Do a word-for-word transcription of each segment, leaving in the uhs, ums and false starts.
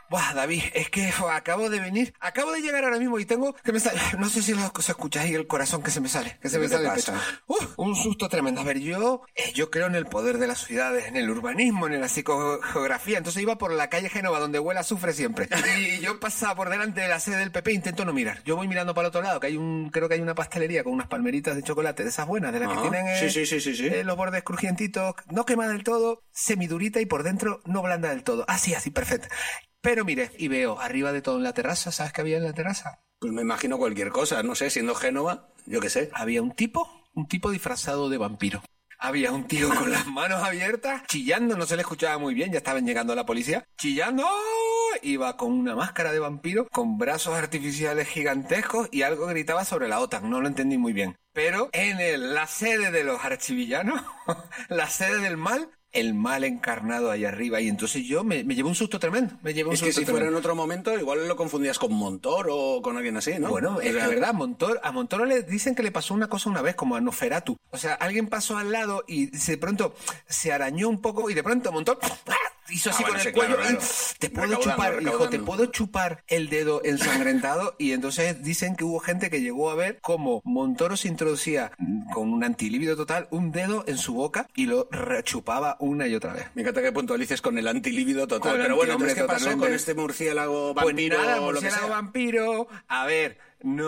Buah, David, es que jo, acabo de venir, acabo de llegar ahora mismo y tengo que me sale, no sé si lo se escucha ahí el corazón que se me sale, que se me sale el pecho. Uh, un susto tremendo. A ver, yo, eh, yo creo en el poder de las ciudades, en el urbanismo, en la psicogeografía. Entonces iba por la calle Génova donde huele a azufre siempre. Y yo pasaba por delante de la sede del P P e intento no mirar. Yo voy mirando para el otro lado, que hay un, creo que hay una pastelería con unas palmeritas de chocolate de esas buenas, de las Ajá. que tienen eh, sí, sí, sí, sí, sí. Eh, los bordes crujientitos, no quemada del todo, semidurita y por dentro no blanda del todo. Así, así, perfecto. Pero mire, y veo arriba de todo en la terraza, ¿sabes qué había en la terraza? Pues me imagino cualquier cosa, no sé, siendo Génova, yo qué sé. Había un tipo, un tipo disfrazado de vampiro. Había un tío con las manos abiertas, chillando, no se le escuchaba muy bien, ya estaban llegando a la policía, chillando, iba con una máscara de vampiro, con brazos artificiales gigantescos y algo gritaba sobre la OTAN, no lo entendí muy bien. Pero en el, la sede de los archivillanos, la sede del mal, el mal encarnado ahí arriba, y entonces yo me, me llevé un susto tremendo, me llevé un es susto que si tremendo. fuera en otro momento igual lo confundías con Montor o con alguien así, ¿no? Bueno, es la verdad, Montor, a Montoro le dicen que le pasó una cosa una vez, como a Noferatu, o sea, alguien pasó al lado y de pronto se arañó un poco y de pronto Montor hizo así ah, bueno, con el sí, cuello claro, claro. Y te puedo chupar, hijo, te puedo chupar el dedo ensangrentado. Y entonces dicen que hubo gente que llegó a ver cómo Montoro se introducía con un antilíbido total un dedo en su boca y lo rechupaba una y otra vez. Me encanta que puntualices con el antilíbido total. Con pero bueno, hombre, ¿qué pasó con este murciélago vampiro? Pues nada, o lo que sea? vampiro, a ver...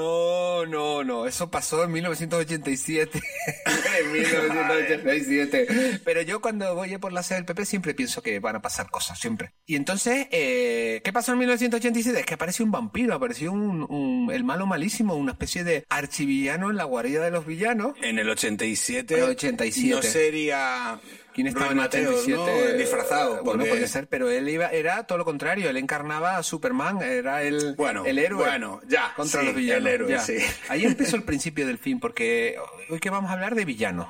No, no, no, eso pasó en mil novecientos ochenta y siete. En mil novecientos ochenta y siete. Pero yo cuando voy por la sede del P P siempre pienso que van a pasar cosas, siempre. Y entonces, eh, ¿qué pasó en mil novecientos ochenta y siete? Es que apareció un vampiro, apareció un, un, el malo malísimo, una especie de archivillano en la guarida de los villanos. En el ochenta y siete. En el ochenta y siete. No sería... ¿Quién estaba Ruy en el ochenta y siete? ¿no? Disfrazado. Bueno, porque... puede ser, pero él iba, era todo lo contrario. Él encarnaba a Superman, era el, bueno, el héroe. Bueno, ya. Contra sí, los villanos. El héroe, ya. sí. Ahí empezó el principio del fin, porque hoy que vamos a hablar de villanos.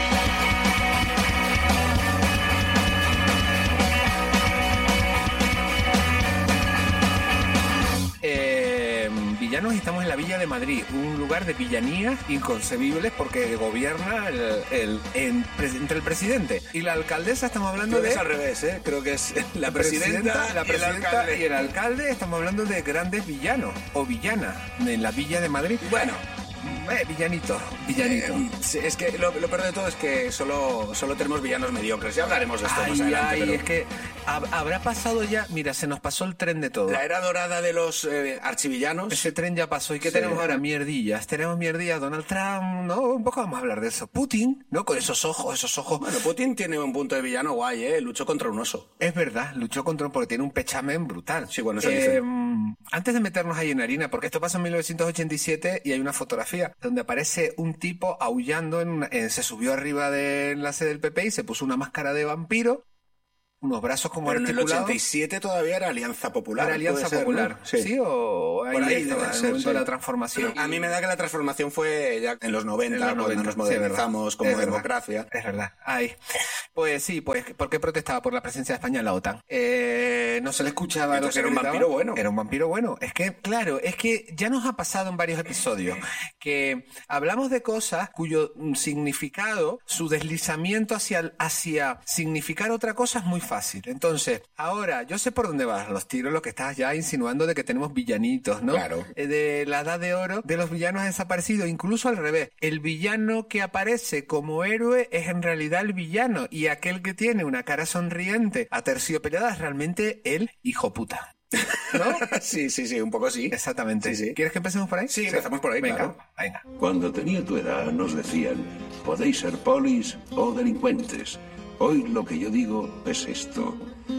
Villanos, estamos en la Villa de Madrid, un lugar de villanías inconcebibles porque gobierna el, el, en, entre el presidente y la alcaldesa. Estamos hablando Creo de... Es al revés, ¿eh? Creo que es la presidenta, la presidenta y, el alcalde. y el alcalde. Estamos hablando de grandes villanos o villanas en la Villa de Madrid. Bueno... Eh, villanito, villanito. Eh, es que lo, lo peor de todo es que solo, solo tenemos villanos mediocres. Ya hablaremos de esto ay, más adelante. Ay, pero... es que hab, habrá pasado ya... Mira, se nos pasó el tren de todo. La era dorada de los eh, archivillanos. Ese tren ya pasó. ¿Y qué sí. tenemos ahora? Mierdillas. Tenemos mierdillas. Donald Trump, ¿no? Un poco vamos a hablar de eso. Putin, ¿no? Con esos ojos, esos ojos. Bueno, Putin tiene un punto de villano guay, ¿eh? Luchó contra un oso. Es verdad, luchó contra un... porque tiene un pechamen brutal. Sí, bueno, eso eh, dice. Antes de meternos ahí en harina, porque esto pasó en mil novecientos ochenta y siete y hay una fotografía donde aparece un tipo aullando, en una, en, se subió arriba de la sede del P P y se puso una máscara de vampiro, unos brazos como pero articulados. En el ochenta y siete todavía era Alianza Popular. Era Alianza ser, Popular, ¿no? Sí. ¿Sí? O ahí, Por ahí estaba, debe en el ser, momento sí. de la transformación. A mí me da que la transformación fue ya en los noventa, en los noventa cuando nos modernizamos sí, como es democracia. Verdad, es verdad. Ay. Pues sí, pues ¿por qué protestaba? Por la presencia de España en la OTAN. Eh, no se le escuchaba lo que era un gritaba. vampiro bueno. Era un vampiro bueno. Es que, claro, es que ya nos ha pasado en varios episodios que hablamos de cosas cuyo significado, su deslizamiento hacia, hacia significar otra cosa es muy fácil. Entonces, ahora, yo sé por dónde vas los tiros, lo que estás ya insinuando de que tenemos villanitos, ¿no? Claro. Eh, de la edad de oro, de los villanos ha desaparecido, incluso al revés. El villano que aparece como héroe es en realidad el villano, y aquel que tiene una cara sonriente, aterciopelada, es realmente el hijo puta. ¿No? Sí, sí, sí, un poco sí. Exactamente. Sí, sí. ¿Quieres que empecemos por ahí? Sí, empezamos por ahí, venga, claro. Venga. Cuando tenía tu edad nos decían, podéis ser polis o delincuentes. Hoy lo que yo digo es esto.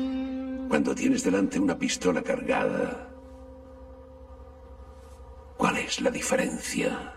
Cuando tienes delante una pistola cargada, ¿cuál es la diferencia?